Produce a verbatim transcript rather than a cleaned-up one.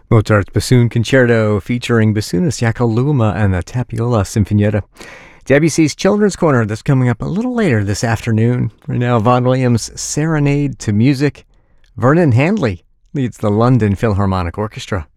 Mozart's Bassoon Concerto featuring bassoonist Jaakko Luoma and the Tapiola Sinfonietta. Debussy's Children's Corner, that's coming up a little later this afternoon. Right now, Vaughan Williams' Serenade to Music. Vernon Handley leads the London Philharmonic Orchestra.